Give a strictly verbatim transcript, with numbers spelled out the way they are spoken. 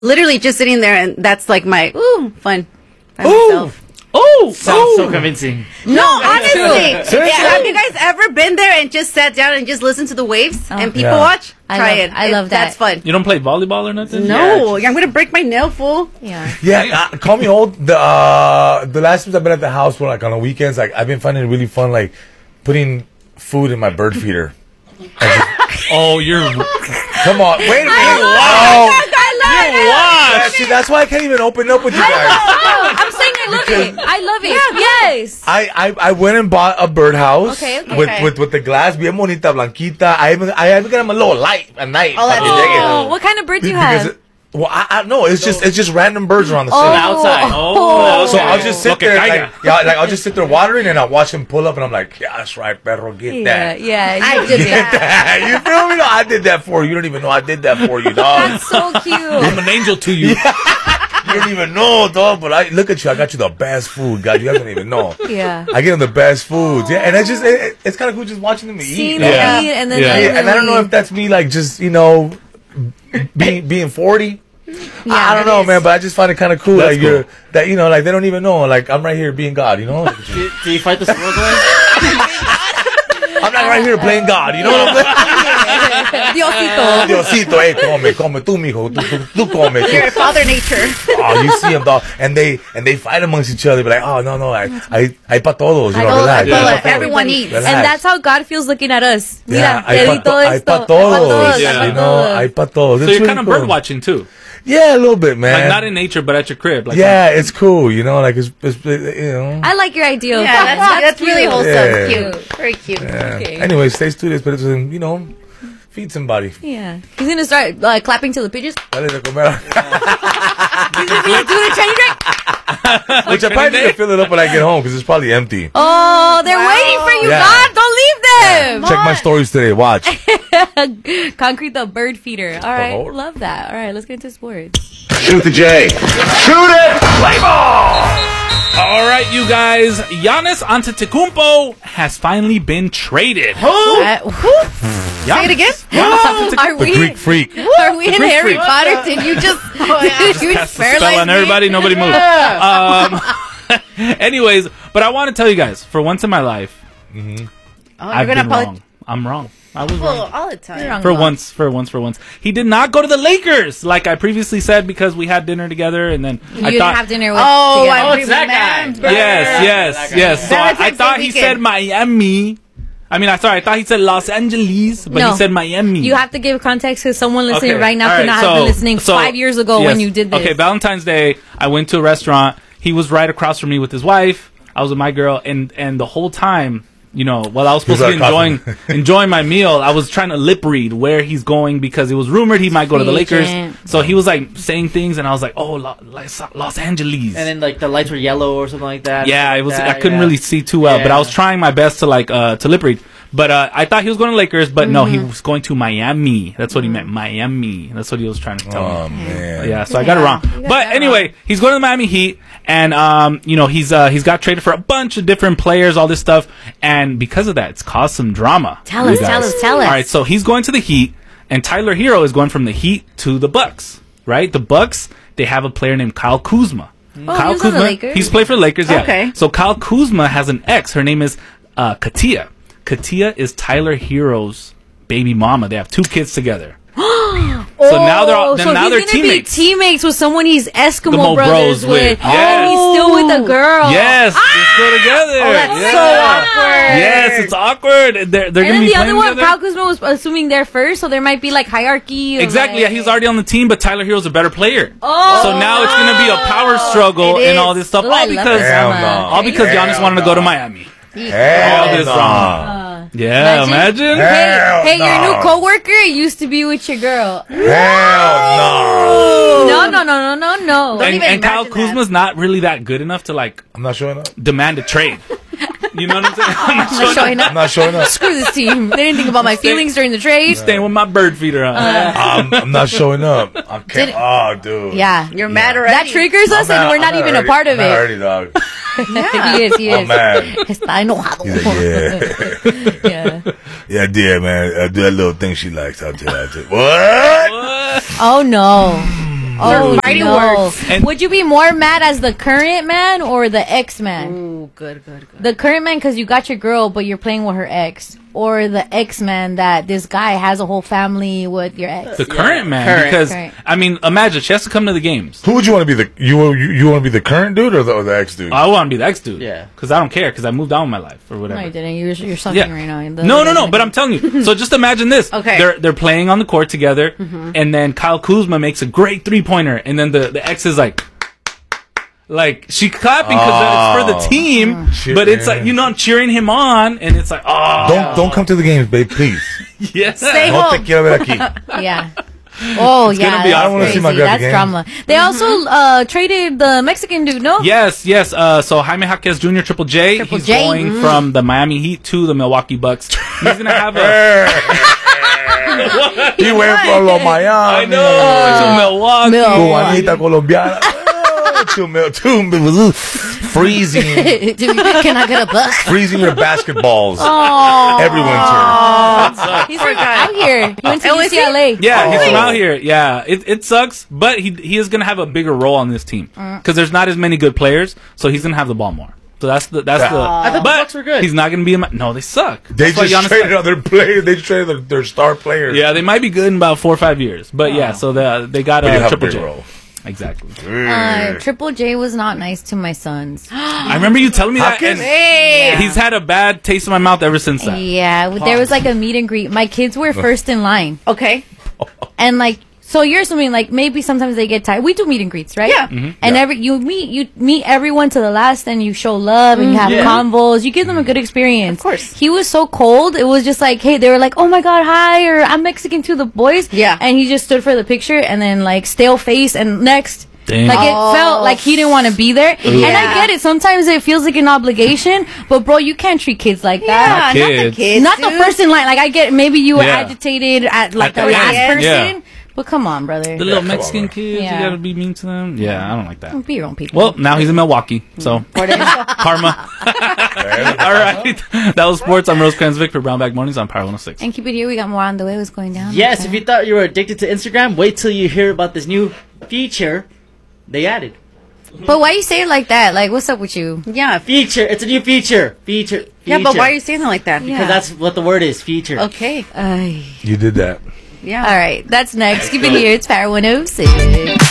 literally just sitting there, and that's like my ooh fun. By Ooh. myself. Oh, sounds so convincing. No, honestly. Yeah, have you guys ever been there and just sat down and just listened to the waves Oh. and people Yeah. watch? I Try love- it. I It- love that. That's fun. You don't play volleyball or nothing? No, I'm gonna break my nail, fool. Yeah. Yeah, uh, call me old. The uh, the last times I've been at the house were like on the weekends. Like I've been finding it really fun, like putting food in my bird feeder. Oh, you're. Come on, wait a minute. I Oh, love it. yeah, see, that's why I can't even open up with you guys. No, I'm saying I love it. I love it. Yes. I, I, I went and bought a birdhouse Okay, okay. with, Okay. with with the glass, bien bonita, blanquita. I even I even got him a little light at night. Oh, that's para que llegue. Oh, what kind of bird do you Because have? it- well, I, I no, it's just it's just random birds around the Oh. city. Outside. Oh. So I'll just sit Lo que there, caiga. like, yeah, like I'll just sit there watering, and I'll watch him pull up, and I'm like, yeah, that's right, perro, get Yeah, that. yeah. You I did did that. that. you feel me? No, I did that for you. You don't even know I did that for you, dog. That's so cute. I'm an angel to you. You don't even know, dog. But I look at you. I got you the best food, God. You guys don't even know. Yeah. I get them the best foods. Yeah, and it's just it, it- it's kind of cool just watching them eat. Seeing you know? them Yeah. eat and then Yeah. letting Yeah, and I don't know them if that's me, like just you know, being being forty. Yeah, I don't it know, is. man, but I just find it kind of cool. That's Like you're that you know, like they don't even know. Like I'm right here being God. You know. Look at you. Did, did you fight the squirrels away? I'm not right here playing God. You know what I'm saying? Diosito. Diosito, hey, come, come, tú, mijo, tú, tú, tú come. You're Tú. Father Nature. Oh, you see them, dog, and they and they fight amongst each other. But like, oh no, no, I, I, I pa todos. You I know, go- relax. I go relax. like Everyone eats. Relax. And that's how God feels looking at us. Yeah, Mira, hay pa, Pedrito to- hay esto. pa todos. Hay pa Yeah. You todos. know, hay pa todos. So It's you're really kind of cool. bird watching too. Yeah, a little bit, man. Like not in nature, but at your crib. Like yeah, it's cool. You know, like it's, it's you know. I like your idea. of Yeah, that. that's, that's really cute. wholesome. Yeah. Cute. Very cute. Yeah. Okay. Anyway, stay studious, but it's um, you know, feed somebody. Yeah. He's going to start uh, clapping to the pigeons. Dale de comer. He's going to be like doing a Chinese drink. Which I probably need to fill it up when I get home because it's probably empty. Oh, they're Wow. waiting for you, Yeah. God. Don't leave them. Check my stories today. Watch. Concrete the bird feeder. All right. favor. Love that. All right. Let's get into sports. Shoot the J. Shoot it! Play ball! All right, you guys. Giannis Antetokounmpo has finally been traded. Uh, whew. Say it again. Giannis Are The we, Greek freak. are we in Greek Harry freak. Potter? Did you just, did you Cast the paralyze spell on me? everybody. Nobody move. Um, anyways, but I want to tell you guys, for once in my life, Oh, you're I've gonna been apologize. wrong. I'm wrong. I was Well, wrong. all the time. You're wrong. For once, for once, for once. He did not go to the Lakers, like I previously said, because we had dinner together, and then You I didn't thought, have dinner with Oh, together. I it's that guy. remember. yes, yes, yes. So I, I Valentine's thought Day he weekend. said Miami. I mean, I sorry, I thought he said Los Angeles, but No. he said Miami. You have to give context because someone listening Okay, right now all could right, not so- have been listening so, five years ago when yes. you did this. Okay, Valentine's Day, I went to a restaurant. He was right across from me with his wife. I was with my girl, and and the whole time, you know, while I was supposed to be He's right enjoying across enjoying my meal, I was trying to lip read where he's going because it was rumored he might go to the Lakers. Agent. So he was like saying things, and I was like, "Oh, Lo- Los Los Angeles." And then like the lights were yellow or something like that. yeah, it was. That, I couldn't yeah. really see too well, but I Yeah. was trying my best to like uh to lip read. But uh, I thought he was going to Lakers, but no, he was going to Miami. That's what he meant, Miami. That's what he was trying to tell me. Oh man. Yeah, so I got it wrong. got But that anyway, he's going to the Miami Heat, and um, you know, he's uh, he's got traded for a bunch of different players, all this stuff, and because of that, it's caused some drama. Tell you us, tell guys. us, tell us. All right, so he's going to the Heat, and Tyler Hero is going from the Heat to the Bucks. Right, the Bucks, they have a player named Kyle Kuzma. Oh, Kyle he was on the Lakers? He's played for the Lakers. Yeah. Okay. So Kyle Kuzma has an ex. Her name is uh, Katia. Katia is Tyler Hero's baby mama. They have two kids together. So now they're all, Oh, then so now he's they're gonna teammates. be teammates with someone he's Eskimo Eskimo brothers bros with. with. Yes. Oh, he's still with a girl. Yes, they're still together. Oh, that's Yeah. so awkward. Yes, it's awkward. They're, they're And gonna then be the other playing one, together. Kyle Kuzma was assuming there first, so there might be like hierarchy. Or Exactly. like- Yeah, he's already on the team, but Tyler Hero's a better player. Oh, So now it's gonna be a power struggle It and is. all this stuff, Ooh, I all love because this Hell drama. no. all because Hell Giannis wanted to go to no. Miami. Hell All this no. drama. Yeah, Imagine. imagine. Hey, Hell hey, your no. new coworker used to be with your girl. Hell no. No, no, no, no, no, no. Don't And, even and Kyle imagine that. Kuzma's not really that good enough to like I'm not showing up. demand a trade. You know what I'm saying? I'm not showing Showing up. I'm not showing up. Screw this team. They didn't think about my feelings during the trade. Staying with my bird feeder on. I'm, I'm not showing up. I can't. Did- Oh, dude. Yeah. You're mad already. That triggers us, I'm and mad- we're I'm not mad even already. a part of I'm mad it. already, dog. he is, he I'm is. mad. Está enojado. He's like, yeah. Yeah. Yeah, I did, man. I do that little thing she likes. I'll tell you. I'll tell you. What? What? Oh, no. Oh, fighting no. words. And- Would you be more mad as the current man or the ex man? Ooh, good, good, good. The current man because you got your girl, but you're playing with her ex, or the ex man that this guy has a whole family with your ex. The current man, Current. because Current. I mean, imagine she has to come to the games. Who would you want to be? The you you, you want to be the current dude or the, or the ex dude? I want to be the ex dude. Yeah. Because I don't care. Because I moved on with my life or whatever. No, you didn't. You're you're sucking Yeah. right now. The No, other no, no. guy- But I'm telling you. So just imagine this. Okay. They're they're playing on the court together, and then Kyle Kuzma makes a great three pointer, and then the the ex is like. Like, she clapping because it's for the team, Shit, but it's man. like, you know, I'm cheering him on, and it's like, oh. Don't don't come to the games, babe. Please. Yes. Stay No te home. quiero ver aquí. Yeah. Oh yeah, gonna be that's awesome. I wanna crazy. see my girl That's again. drama. They also uh, traded the Mexican dude. No. Yes, yes. Uh, so Jaime Jaquez Junior Triple J, Triple he's J. going Mm. from the Miami Heat to the Milwaukee Bucks. He's gonna have a. He went from Los Miami. I know to Milwaukee. Mil- Juanita Colombiana. to Mil- to Mil- freezing, Dude, can I get a bus? freezing your basketballs Oh, every winter. he's from out here. He went to Oh, is U C L A. Yeah, he's Oh. from out here. Yeah, it, it sucks, but he he is gonna have a bigger role on this team because there's not as many good players, so he's gonna have the ball more. So that's the that's the. I thought the but Bucks were good. He's not gonna be. A, no, they suck. They That's why just Giannis traded sucks. other players. They just traded their, their star players. Yeah, they might be good in about four or five years, but yeah. So the, they got But you a have a Triple big J. role. Exactly. Uh, Triple J was not nice to my sons. I remember you telling me that, Hopkins? and Hey. he's had a bad taste in my mouth ever since that. Yeah, there was like a meet and greet. My kids were first in line, Okay. and like, so you're assuming like maybe sometimes they get tired. We do meet and greets, right? Yeah. Mm-hmm. And Yeah. every you meet you meet everyone to the last, and you show love and you have Yeah. convos. You give them a good experience. Of course. He was so cold. It was just like, hey, they were like, oh my god, hi, or I'm Mexican to the boys. Yeah. And he just stood for the picture, and then like stale face, and next. Damn. Like it Oh. felt like he didn't want to be there, and I Yeah. get it. Sometimes it feels like an obligation, but bro, you can't treat kids like Yeah, that. not the kids. kids. Not the dude. first in line. Like I get, maybe you were Yeah. agitated at like At the the last end. person, Yeah. but come on, brother, The little come on, Mexican man. kids, Yeah. you gotta be mean to them. Yeah, I don't like that. be your own people. Well, now he's in Milwaukee, so karma. All right, that was sports. I'm Rose Kranzvik for Brownback Mornings on Power one oh six. And keep it here. We got more on the way. What's going down? Yes, Okay. if you thought you were addicted to Instagram, wait till you hear about this new feature they added. But why you say it like that? Like, what's up with you? Yeah. Feature. It's a new feature. Feature. feature. Yeah, but why are you saying it like that? Yeah. Because that's what the word is. Feature. Okay. Ay. You did that. Yeah. All right, that's next. Keep it here. It's Power one oh six.